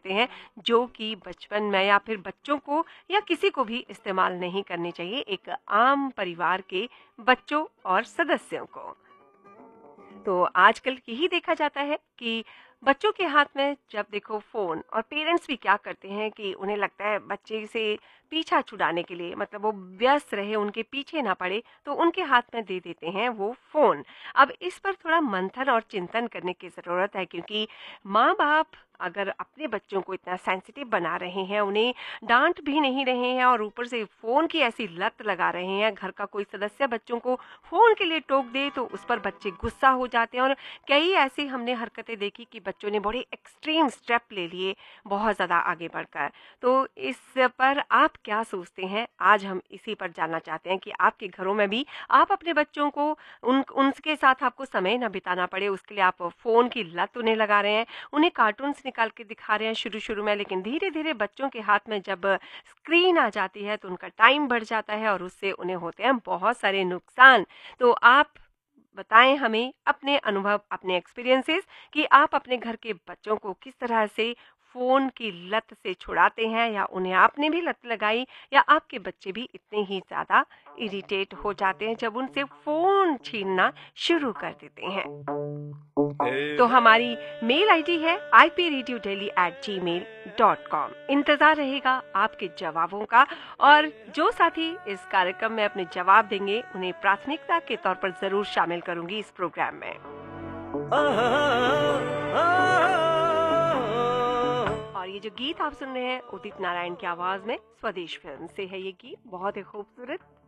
देते हैं, जो कि बचपन में या फिर बच्चों को या किसी को भी इस्तेमाल नहीं करने चाहिए, एक आम परिवार के बच्चों और सदस्यों को। तो आजकल यही देखा जाता है कि बच्चों के हाथ में जब देखो फ़ोन, और पेरेंट्स भी क्या करते हैं कि उन्हें लगता है बच्चे से पीछा छुड़ाने के लिए, मतलब वो व्यस्त रहे, उनके पीछे ना पड़े, तो उनके हाथ में दे देते हैं वो फ़ोन। अब इस पर थोड़ा मंथन और चिंतन करने की ज़रूरत है, क्योंकि माँ-बाप अगर अपने बच्चों को इतना सेंसिटिव बना रहे हैं, उन्हें डाँट भी नहीं रहे हैं और ऊपर से फ़ोन की ऐसी लत लगा रहे हैं, घर का कोई सदस्य बच्चों को फ़ोन के लिए टोक दे तो उस पर बच्चे गुस्सा हो जाते हैं, और कई ऐसी हमने हरकतें देखी कि बच्चों ने बड़े एक्सट्रीम स्टेप ले लिए बहुत ज़्यादा आगे बढ़कर। तो इस पर आप क्या सोचते हैं? आज हम इसी पर जानना चाहते हैं कि आपके घरों में भी आप अपने बच्चों को उनके साथ आपको समय ना बिताना पड़े, उसके लिए आप फ़ोन की लत उन्हें लगा रहे हैं, उन्हें कार्टून्स निकाल के दिखा रहे हैं शुरू-शुरू में, लेकिन धीरे-धीरे बच्चों के हाथ में जब स्क्रीन आ जाती है तो उनका टाइम बढ़ जाता है और उससे उन्हें होते हैं बहुत सारे नुकसान। तो आप बताएं हमें अपने अनुभव, अपने एक्सपीरियंसेस, कि आप अपने घर के बच्चों को किस तरह से फ़ोन की लत से छुड़ाते हैं, या उन्हें आपने भी लत लगाई, या आपके बच्चे भी इतने ही ज़्यादा इरिटेट हो जाते हैं जब उनसे फ़ोन छीनना शुरू कर देते हैं। तो हमारी मेल आईडी है ipradiodelhi@gmail.com। इंतज़ार रहेगा आपके जवाबों का, और जो साथी इस कार्यक्रम में अपने जवाब देंगे उन्हें प्राथमिकता के तौर पर ज़रूर शामिल करूंगी इस प्रोग्राम में। और ये जो गीत आप सुन रहे हैं उदित नारायण की आवाज़ में, स्वदेश फिल्म से है ये गीत, बहुत ही खूबसूरत।